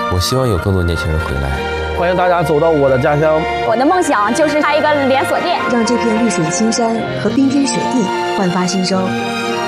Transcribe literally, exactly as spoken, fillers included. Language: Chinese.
我希望有更多年轻人回来。 欢迎大家走到我的家乡。 我的梦想就是开一个连锁店， 让这片绿水青山和冰天雪地焕发新生。